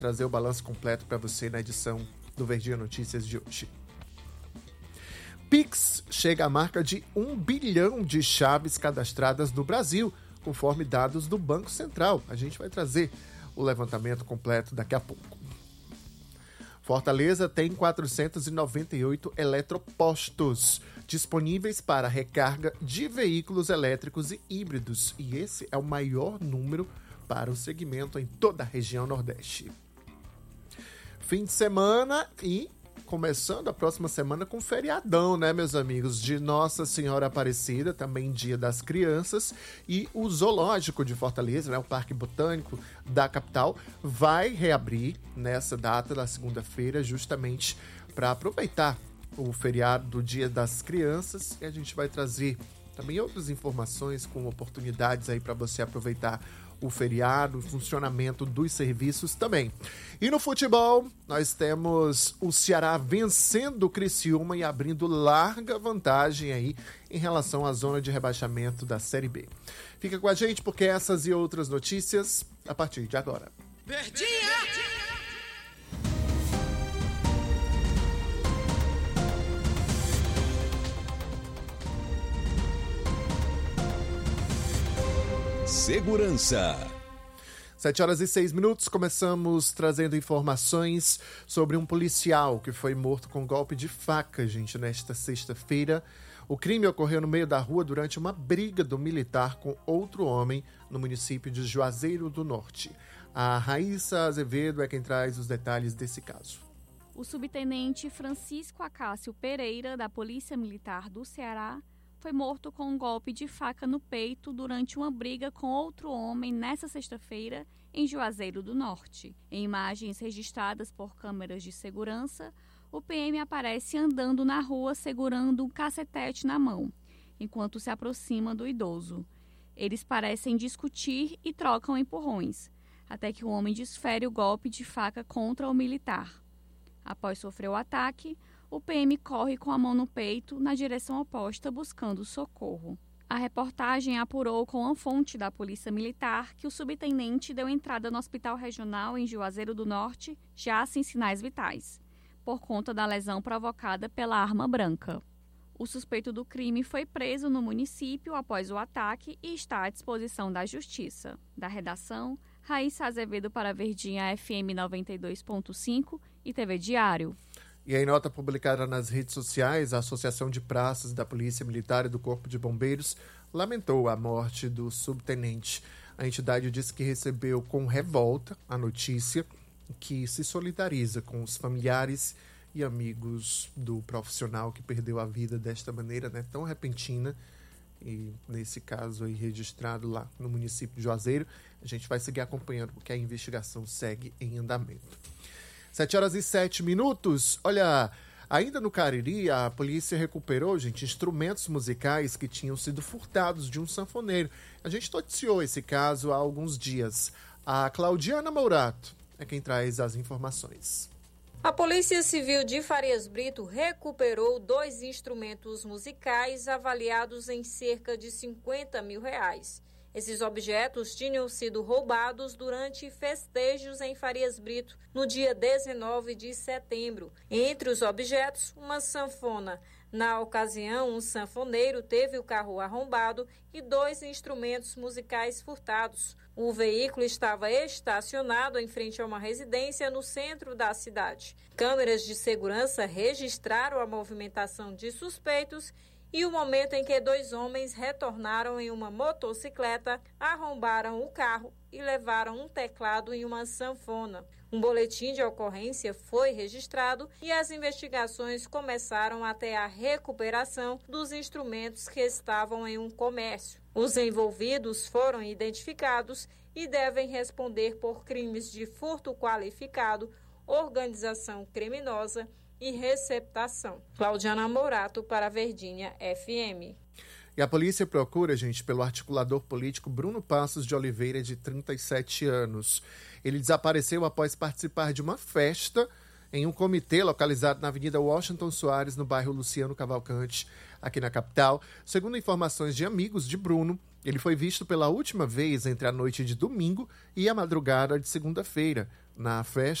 trazer o balanço completo para você na edição do Verdinha Notícias de hoje. Pix chega à marca de 1 bilhão de chaves cadastradas no Brasil, conforme dados do Banco Central. A gente vai trazer o levantamento completo daqui a pouco. Fortaleza tem 498 eletropostos disponíveis para recarga de veículos elétricos e híbridos. E esse é o maior número para o segmento em toda a região Nordeste. Fim de semana e começando a próxima semana com feriadão, né, meus amigos? De Nossa Senhora Aparecida, também Dia das Crianças, e o Zoológico de Fortaleza, né, o Parque Botânico da capital, vai reabrir nessa data da segunda-feira, justamente para aproveitar o feriado do Dia das Crianças, e a gente vai trazer também outras informações com oportunidades aí para você aproveitar o feriado, o funcionamento dos serviços também. E no futebol, nós temos o Ceará vencendo o Criciúma e abrindo larga vantagem aí em relação à zona de rebaixamento da Série B. Fica com a gente porque essas e outras notícias a partir de agora. Verdinha! Segurança. 7h06, começamos trazendo informações sobre um policial que foi morto com golpe de faca, gente, nesta sexta-feira. O crime ocorreu no meio da rua durante uma briga do militar com outro homem no município de Juazeiro do Norte. A Raíssa Azevedo é quem traz os detalhes desse caso. O subtenente Francisco Acácio Pereira, da Polícia Militar do Ceará, foi morto com um golpe de faca no peito durante uma briga com outro homem nesta sexta-feira em Juazeiro do Norte. Em imagens registradas por câmeras de segurança, o PM aparece andando na rua segurando um cacetete na mão, enquanto se aproxima do idoso. Eles parecem discutir e trocam empurrões, até que o homem desfere o golpe de faca contra o militar. Após sofrer o ataque, o PM corre com a mão no peito na direção oposta buscando socorro. A reportagem apurou com a fonte da Polícia Militar que o subtenente deu entrada no Hospital Regional em Juazeiro do Norte, já sem sinais vitais, por conta da lesão provocada pela arma branca. O suspeito do crime foi preso no município após o ataque e está à disposição da Justiça. Da redação, Raíssa Azevedo para Verdinha FM 92.5 e TV Diário. E em nota publicada nas redes sociais, a Associação de Praças da Polícia Militar e do Corpo de Bombeiros lamentou a morte do subtenente. A entidade disse que recebeu com revolta a notícia, que se solidariza com os familiares e amigos do profissional que perdeu a vida desta maneira, né, tão repentina, e nesse caso aí registrado lá no município de Juazeiro. A gente vai seguir acompanhando porque a investigação segue em andamento. 7h07. Olha, ainda no Cariri, a polícia recuperou, gente, instrumentos musicais que tinham sido furtados de um sanfoneiro. A gente noticiou esse caso há alguns dias. A Claudiana Mourato é quem traz as informações. A Polícia Civil de Farias Brito recuperou 2 instrumentos musicais avaliados em cerca de R$50 mil. Esses objetos tinham sido roubados durante festejos em Farias Brito, no dia 19 de setembro. Entre os objetos, uma sanfona. Na ocasião, um sanfoneiro teve o carro arrombado e 2 instrumentos musicais furtados. O veículo estava estacionado em frente a uma residência no centro da cidade. Câmeras de segurança registraram a movimentação de suspeitos e o momento em que 2 homens retornaram em uma motocicleta, arrombaram o carro e levaram um teclado e uma sanfona. Um boletim de ocorrência foi registrado e as investigações começaram até a recuperação dos instrumentos que estavam em um comércio. Os envolvidos foram identificados e devem responder por crimes de furto qualificado, organização criminosa e receptação. Claudiana Mourato para Verdinha FM. E a polícia procura, gente, pelo articulador político Bruno Passos de Oliveira, de 37 anos. Ele desapareceu após participar de uma festa em um comitê localizado na Avenida Washington Soares, no bairro Luciano Cavalcante, aqui na capital. Segundo informações de amigos de Bruno, Ele foi visto pela última vez entre a noite de domingo e a madrugada de segunda-feira, na festa